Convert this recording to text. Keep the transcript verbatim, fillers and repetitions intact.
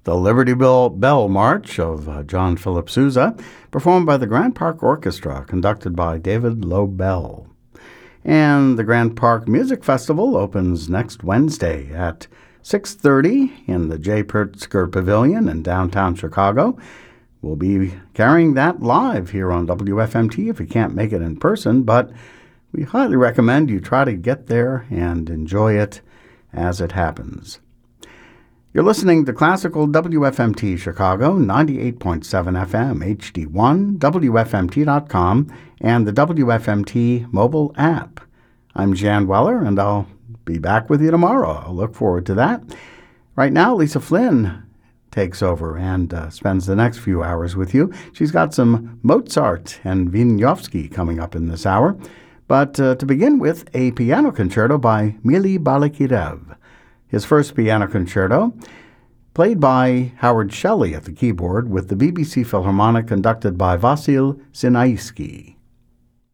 the Liberty Bell, Bell March of uh, John Philip Sousa, performed by the Grant Park Orchestra, conducted by David Lobel. And the Grant Park Music Festival opens next Wednesday at six thirty in the J. Pritzker Pavilion in downtown Chicago. We'll be carrying that live here on W F M T if you can't make it in person, but we highly recommend you try to get there and enjoy it as it happens. You're listening to Classical W F M T Chicago, ninety-eight point seven F M, H D one, W F M T dot com, and the W F M T mobile app. I'm Jan Weller, and I'll be back with you tomorrow. I'll look forward to that. Right now, Lisa Flynn takes over and uh, spends the next few hours with you. She's got some Mozart and Wieniawski coming up in this hour. But uh, to begin with, a piano concerto by Mili Balakirev. His first piano concerto, played by Howard Shelley at the keyboard with the B B C Philharmonic, conducted by Vasil Sinaisky.